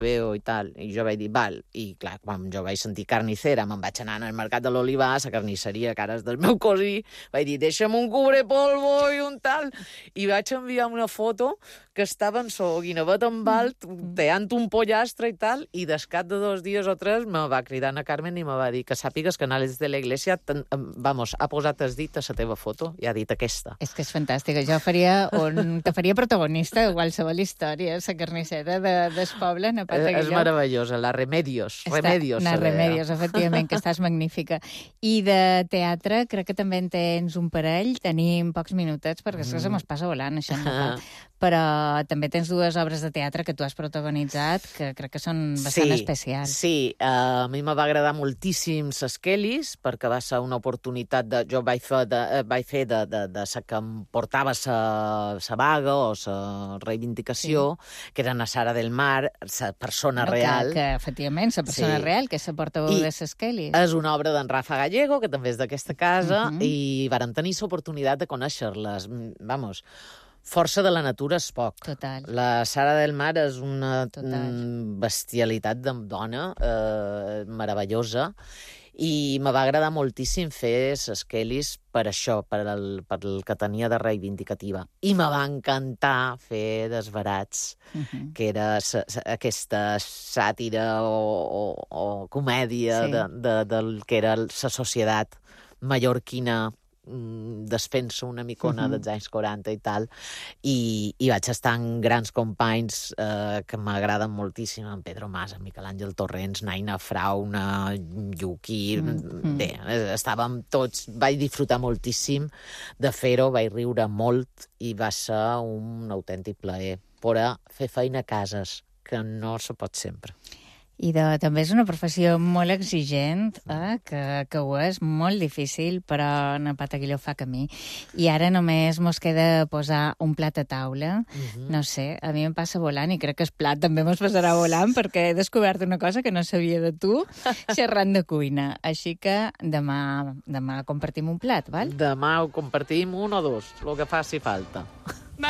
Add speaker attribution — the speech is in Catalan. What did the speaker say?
Speaker 1: veo i tal. I jo vaig dir, val. I clar, quan jo vaig sentir carnicera, me'n vaig anar al mercat de l'Olivar, a la carnisseria, que ara és del meu cosí, vaig dir, deixa'm un cubrepolvo i un tal. I vaig enviar una foto que estava en so guinevet en alt, teant un pollastre i tal, i descat de 2 dies o 3 me va cridar a Carmen i me va dir que sàpigues que Anales de la Iglesia ha posat el dit a la teva foto i ha dit aquesta.
Speaker 2: És que és fantàstica. Jo te faria protagonista de qualsevol història, la carnissera del poble.
Speaker 1: És meravellosa, la Remedios.
Speaker 2: Remedios, efectivament, que estàs magnífica. I de teatre, crec que també en tens un parell. Tenim pocs minutets, perquè se mos passa volant, això. Però també tens 2 obres de teatre que tu has protagonitzat, que crec que són bastant especials.
Speaker 1: Sí, a mi me va agradar moltíssim ses Kellys, perquè va ser una oportunitat jo vaig fer de sa que em portava sa vaga o sa reivindicació, que era na Sara del Mar, sa persona real.
Speaker 2: Que efectivament, sa persona real, que és la portaveu de ses Kellys.
Speaker 1: És una obra d'en Rafa Gallego, que també és d'aquesta casa, i vàrem tenir l'oportunitat de conèixer-les. Vamos, força de la natura és poc.
Speaker 2: Total.
Speaker 1: La Sara del Mar és una bestialitat de dona meravellosa, i me va agradar moltíssim fer les Kellys per això, per el que tenia de reivindicativa. I me va encantar fer Desbarats, que era aquesta sàtira o comèdia del que era la societat mallorquina, desfent-se una micona dels anys 40 i tal, i vaig estar amb grans companys que m'agraden moltíssim, en Pedro Mas, en Miquel Àngel Torrents, Naina Frauna, Yuki... Bé, estàvem tots... Vaig disfrutar moltíssim de fer-ho, vaig riure molt, i va ser un autèntic plaer poder fer feina a cases, que no se pot sempre.
Speaker 2: I també és una professió molt exigent, que ho és molt difícil, però no pata que allò fa camí. I ara només mos queda posar un plat a taula. No sé, a mi em passa volant, i crec que el plat també mos passarà volant, perquè he descobert una cosa que no sabia de tu, xerrant de cuina. Així que demà compartim un plat, val?
Speaker 1: Demà ho compartim 1 o 2, el que faci falta.